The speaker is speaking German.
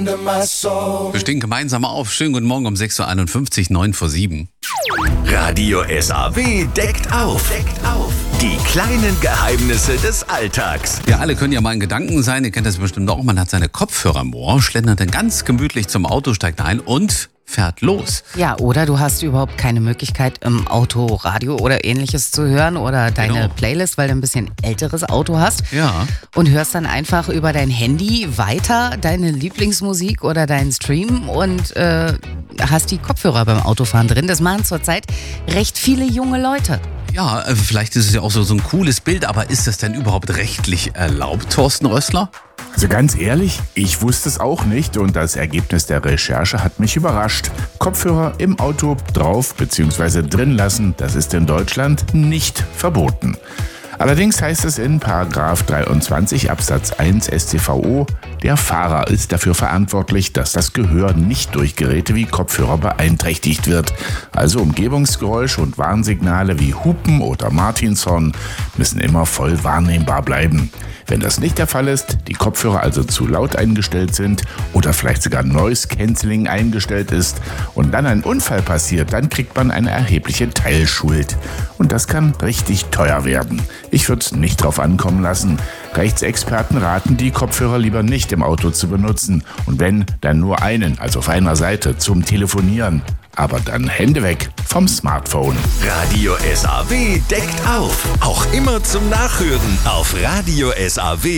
Wir stehen gemeinsam auf. Schönen guten Morgen um 6.51 Uhr, 9:07. Radio SAW deckt auf. Die kleinen Geheimnisse des Alltags. Wir alle können ja mal in Gedanken sein. Ihr kennt das bestimmt auch. Man hat seine Kopfhörer im Ohr, schlendert dann ganz gemütlich zum Auto, steigt ein und fährt los. Ja, oder du hast überhaupt keine Möglichkeit, im Auto Radio oder ähnliches zu hören oder deine Playlist, weil du ein bisschen älteres Auto hast. Ja. Und hörst dann einfach über dein Handy weiter deine Lieblingsmusik oder deinen Stream und hast die Kopfhörer beim Autofahren drin. Das machen zurzeit recht viele junge Leute. Ja, vielleicht ist es ja auch so ein cooles Bild, aber ist das denn überhaupt rechtlich erlaubt, Thorsten Rössler? Also ganz ehrlich, ich wusste es auch nicht und das Ergebnis der Recherche hat mich überrascht. Kopfhörer im Auto drauf bzw. drin lassen, das ist in Deutschland nicht verboten. Allerdings heißt es in § 23 Absatz 1 StVO, der Fahrer ist dafür verantwortlich, dass das Gehör nicht durch Geräte wie Kopfhörer beeinträchtigt wird. Also Umgebungsgeräusche und Warnsignale wie Hupen oder Martinshorn müssen immer voll wahrnehmbar bleiben. Wenn das nicht der Fall ist, die Kopfhörer also zu laut eingestellt sind oder vielleicht sogar Noise Cancelling eingestellt ist und dann ein Unfall passiert, dann kriegt man eine erhebliche Teilschuld. Und das kann richtig teuer werden. Ich würde es nicht drauf ankommen lassen. Rechtsexperten raten, die Kopfhörer lieber nicht im Auto zu benutzen. Und wenn, dann nur einen, also auf einer Seite, zum Telefonieren. Aber dann Hände weg vom Smartphone. Radio SAW deckt auf. Auch immer zum Nachhören auf Radio SAW.